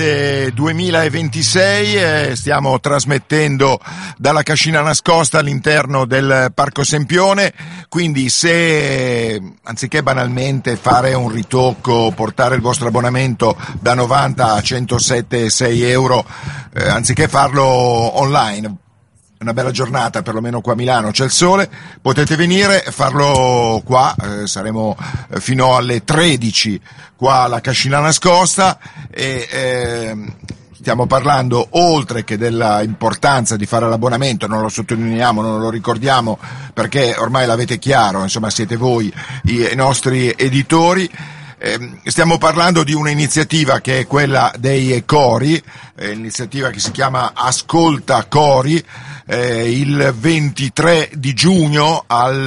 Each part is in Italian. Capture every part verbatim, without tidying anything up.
duemilaventisei, eh, stiamo trasmettendo dalla cascina nascosta all'interno del Parco Sempione, quindi se anziché banalmente fare un ritocco, portare il vostro abbonamento da novanta a centosette virgola sei euro, eh, anziché farlo online, una bella giornata, perlomeno qua a Milano c'è il sole, potete venire e farlo qua, eh, saremo fino alle tredici qua alla cascina nascosta e eh, stiamo parlando, oltre che della importanza di fare l'abbonamento, non lo sottolineiamo, non lo ricordiamo perché ormai l'avete chiaro, insomma siete voi i nostri editori. Eh, stiamo parlando di un'iniziativa che è quella dei cori, eh, iniziativa che si chiama Ascolta Cori, eh, il ventitré di giugno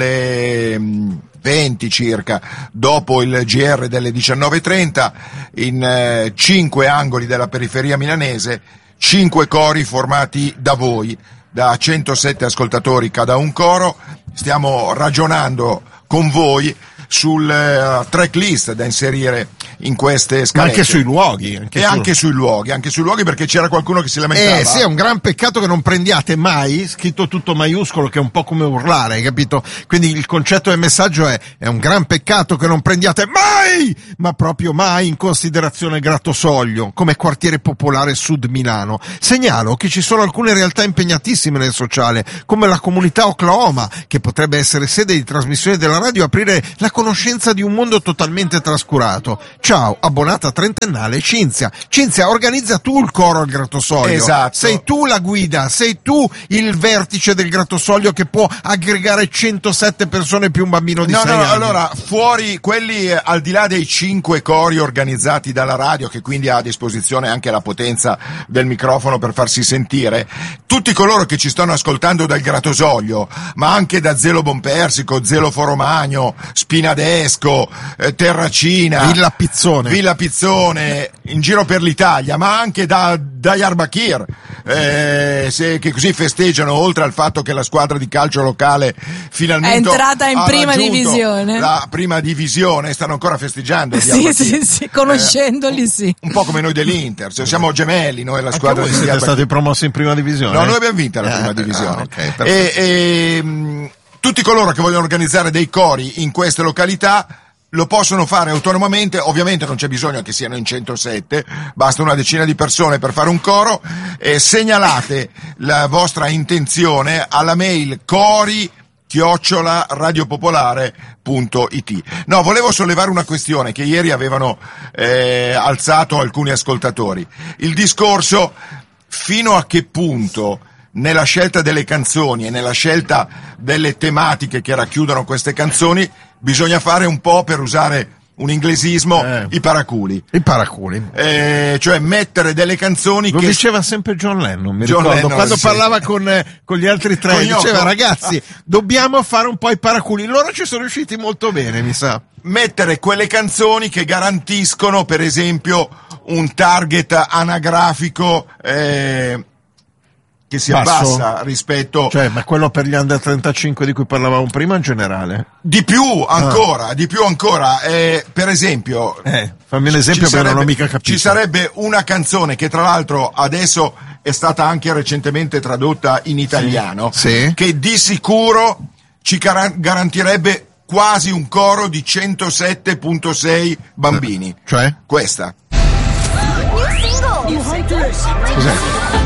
alle venti circa, dopo il G R delle diciannove e trenta, in eh, cinque angoli della periferia milanese, cinque cori formati da voi, da centosette ascoltatori cada un coro. Stiamo ragionando con voi sul uh, tracklist da inserire in queste scalette. Ma anche sui luoghi. Anche e su... anche sui luoghi, anche sui luoghi perché c'era qualcuno che si lamentava. Eh sì, è un gran peccato che non prendiate mai, scritto tutto maiuscolo, che è un po' come urlare, hai capito? Quindi il concetto del messaggio è, è un gran peccato che non prendiate mai, ma proprio mai in considerazione Gratosoglio, come quartiere popolare Sud Milano. Segnalo che ci sono alcune realtà impegnatissime nel sociale, come la comunità Oklahoma, che potrebbe essere sede di trasmissione della radio e aprire la conoscenza di un mondo totalmente trascurato. Ciao, abbonata trentennale Cinzia. Cinzia, organizza tu il coro al Gratosoglio. Esatto. Sei tu la guida, sei tu il vertice del Gratosoglio che può aggregare centosette persone più un bambino di no, sei no, anni. Allora, fuori quelli, eh, al di là dei cinque cori organizzati dalla radio, che quindi ha a disposizione anche la potenza del microfono per farsi sentire, tutti coloro che ci stanno ascoltando dal Gratosoglio, ma anche da Zelo Bonpersico, Zelo Foromagno, Spinadesco, eh, Terracina, Villa Pizzone, Villa Pizzone, in giro per l'Italia, ma anche da, da Diyarbakir, eh, se, che così festeggiano, oltre al fatto che la squadra di calcio locale finalmente è entrata in ha prima divisione, la prima divisione, stanno ancora festeggiando. Sì, sì, sì, conoscendoli, eh, sì. Un po' come noi dell'Inter, cioè, siamo gemelli noi la squadra voi di siete Diyarbakir. stati promossi in prima divisione? No, noi abbiamo vinto la prima eh, divisione. Ah, okay, e, e mh, tutti coloro che vogliono organizzare dei cori in queste località lo possono fare autonomamente, ovviamente non c'è bisogno che siano in centosette, basta una decina di persone per fare un coro, e segnalate la vostra intenzione alla mail cori chiocciola radiopopolare punto it. No, volevo sollevare una questione che ieri avevano eh, alzato alcuni ascoltatori. Il discorso fino a che punto nella scelta delle canzoni e nella scelta delle tematiche che racchiudono queste canzoni bisogna fare un po', per usare un inglesismo, eh. i paraculi. I paraculi. Eh, cioè mettere delle canzoni Lo che... diceva sempre John Lennon, mi John ricordo, Lennon, quando sì. parlava con, eh, con gli altri tre, Con diceva Yoko. ragazzi, dobbiamo fare un po' i paraculi. Loro ci sono riusciti molto bene, mi sa. Mettere quelle canzoni che garantiscono, per esempio, un target anagrafico eh, che si Basso. abbassa rispetto... Cioè, ma quello per gli under trentacinque di cui parlavamo prima in generale? Di più ancora, ah. di più ancora. Eh, per esempio... Eh, fammi un esempio perché non ho mica capito. Ci sarebbe una canzone che tra l'altro adesso è stata anche recentemente tradotta in italiano, sì. Sì. che di sicuro ci gar- garantirebbe quasi un coro di centosette virgola sei bambini. Cioè? Questa. Cos'è?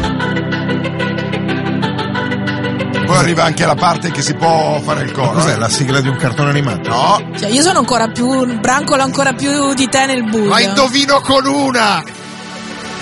Poi arriva anche la parte che si può fare il coro. Ma cos'è, eh? la sigla di un cartone animato? No. Cioè, io sono ancora più, brancolo ancora più di te nel buio. La indovino con una!